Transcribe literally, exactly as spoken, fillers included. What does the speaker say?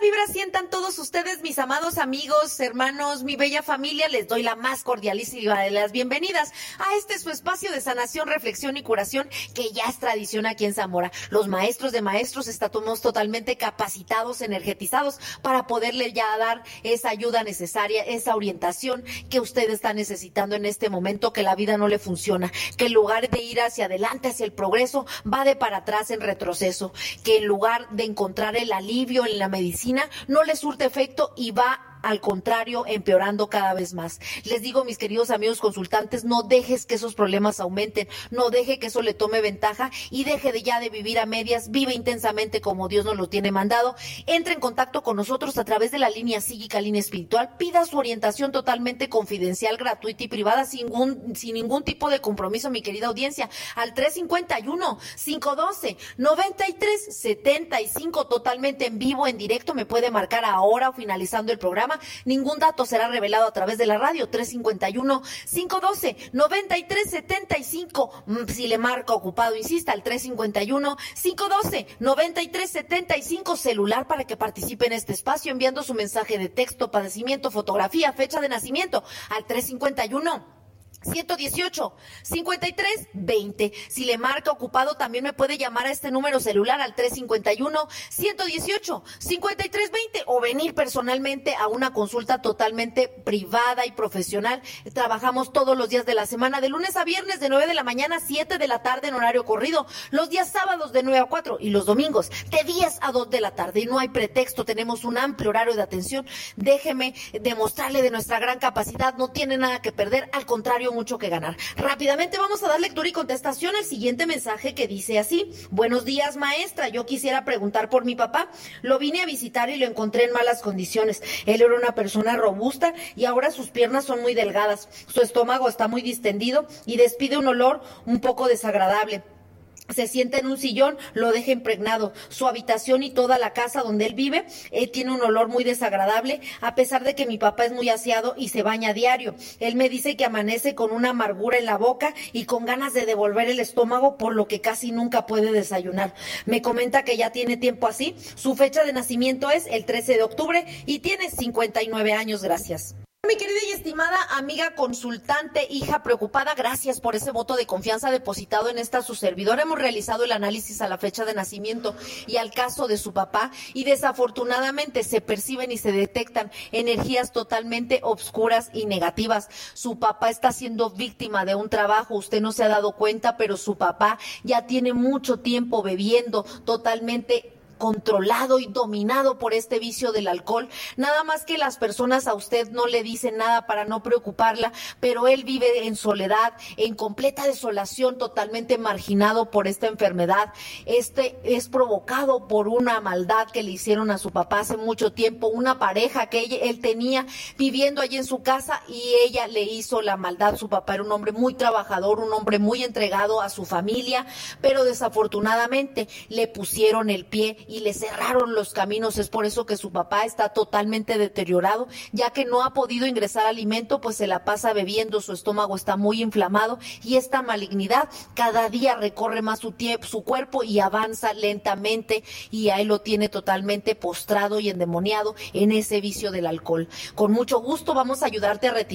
vibra sientan todos ustedes, mis amados amigos, hermanos, mi bella familia? Les doy la más cordialísima de las bienvenidas a este su espacio de sanación, reflexión y curación que ya es tradición aquí en Zamora. Los maestros de maestros estamos totalmente capacitados, energetizados para poderle ya dar esa ayuda necesaria, esa orientación que usted está necesitando en este momento, que la vida no le funciona, que en lugar de ir hacia adelante, hacia el progreso, va de para atrás en retroceso, que en lugar de encontrar el alivio en la medicina, no le surte efecto y va al contrario, empeorando cada vez más. Les digo, mis queridos amigos consultantes, no dejes que esos problemas aumenten, no deje que eso le tome ventaja y deje de ya de vivir a medias, vive intensamente como Dios nos lo tiene mandado. Entre en contacto con nosotros a través de la línea psíquica, línea espiritual, pida su orientación totalmente confidencial, gratuita y privada, sin ningún, sin ningún tipo de compromiso, mi querida audiencia, al tres cinco uno, cinco uno dos, nueve tres siete cinco, totalmente en vivo, en directo. Me puede marcar ahora o finalizando el programa. Ningún dato será revelado a través de la radio. Tres cinco uno, cinco uno dos, nueve tres siete cinco. Si le marca ocupado, insista al tres cinco uno, cinco uno dos, nueve tres siete cinco, celular para que participe en este espacio enviando su mensaje de texto, padecimiento, fotografía, fecha de nacimiento al tres cinco uno, ciento dieciocho, cincuenta y tres, veinte. Si le marca ocupado, también me puede llamar a este número celular al tres cinco uno, ciento dieciocho, cincuenta y tres, veinte o venir personalmente a una consulta totalmente privada y profesional. Trabajamos todos los días de la semana, de lunes a viernes, de nueve de la mañana a siete de la tarde en horario corrido, los días sábados de nueve a cuatro y los domingos de diez a dos de la tarde. Y no hay pretexto, tenemos un amplio horario de atención. Déjeme demostrarle de nuestra gran capacidad, no tiene nada que perder, al contrario, mucho que ganar. Rápidamente vamos a dar lectura y contestación al siguiente mensaje que dice así: buenos días, maestra, yo quisiera preguntar por mi papá. Lo vine a visitar y lo encontré en malas condiciones. Él era una persona robusta y ahora sus piernas son muy delgadas, su estómago está muy distendido y despide un olor un poco desagradable. Se sienta en un sillón, lo deja impregnado. Su habitación y toda la casa donde él vive eh, tiene un olor muy desagradable, a pesar de que mi papá es muy aseado y se baña a diario. Él me dice que amanece con una amargura en la boca y con ganas de devolver el estómago, por lo que casi nunca puede desayunar. Me comenta que ya tiene tiempo así. Su fecha de nacimiento es el trece de octubre y tiene cincuenta y nueve años. Gracias. Mi querida y estimada amiga consultante, hija preocupada, gracias por ese voto de confianza depositado en esta su servidora. Hemos realizado el análisis a la fecha de nacimiento y al caso de su papá y desafortunadamente se perciben y se detectan energías totalmente obscuras y negativas. Su papá está siendo víctima de un trabajo, usted no se ha dado cuenta, pero su papá ya tiene mucho tiempo bebiendo, totalmente controlado y dominado por este vicio del alcohol. Nada más que las personas a usted no le dicen nada para no preocuparla, pero él vive en soledad, en completa desolación, totalmente marginado por esta enfermedad. Este es provocado por una maldad que le hicieron a su papá hace mucho tiempo, una pareja que ella, él tenía viviendo allí en su casa y ella le hizo la maldad. Su papá era un hombre muy trabajador, un hombre muy entregado a su familia, pero desafortunadamente le pusieron el pie y le cerraron los caminos. Es por eso que su papá está totalmente deteriorado, ya que no ha podido ingresar alimento, pues se la pasa bebiendo, su estómago está muy inflamado y esta malignidad cada día recorre más su, tiempo, su cuerpo y avanza lentamente y ahí lo tiene totalmente postrado y endemoniado en ese vicio del alcohol. Con mucho gusto vamos a ayudarte a retirar